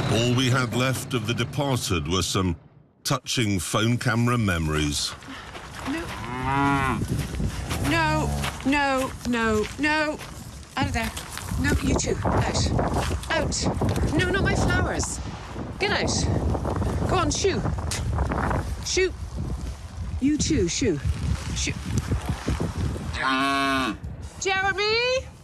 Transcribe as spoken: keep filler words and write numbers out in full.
All we had left of the departed were some touching phone camera memories. No. No, no, no, no. Out of there. No, you two. Out. Out. No, not my flowers. Get out. Go on, shoo. Shoo. You too, shoo. Shoo. Jeremy?